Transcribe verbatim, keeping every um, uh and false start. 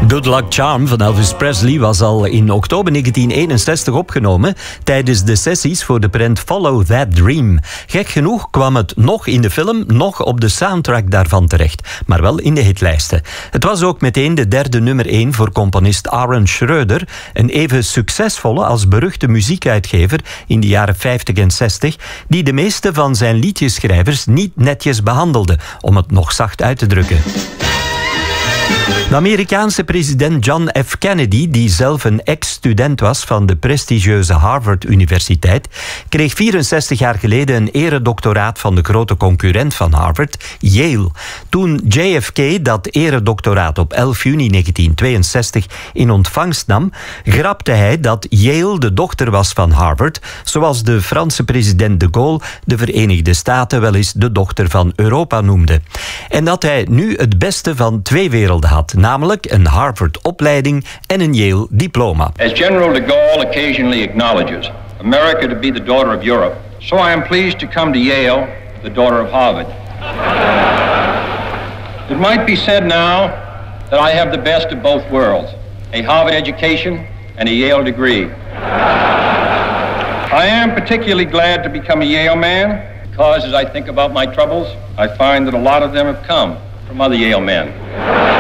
Good Luck Charm van Elvis Presley was al in oktober negentien eenenzestig opgenomen tijdens de sessies voor de prent Follow That Dream. Gek genoeg kwam het nog in de film, nog op de soundtrack daarvan terecht, maar wel in de hitlijsten. Het was ook meteen de derde nummer één voor componist Aaron Schroeder, een even succesvolle als beruchte muziekuitgever in de jaren vijftig en zestig, die de meeste van zijn liedjeschrijvers niet netjes behandelde, om het nog zacht uit te drukken. De Amerikaanse president John F. Kennedy, die zelf een ex-student was van de prestigieuze Harvard-universiteit, kreeg vierenzestig jaar geleden een eredoctoraat van de grote concurrent van Harvard, Yale. Toen J F K dat eredoctoraat op elf juni negentien tweeënzestig in ontvangst nam, grapte hij dat Yale de dochter was van Harvard, zoals de Franse president de Gaulle de Verenigde Staten wel eens de dochter van Europa noemde. En dat hij nu het beste van twee werelden had, namelijk een Harvard-opleiding en een Yale-diploma. As General de Gaulle occasionally acknowledges America to be the daughter of Europe, so I am pleased to come to Yale, the daughter of Harvard. It might be said now that I have the best of both worlds, a Harvard education and a Yale degree. I am particularly glad to become a Yale man because as I think about my troubles, I find that a lot of them have come from other Yale men.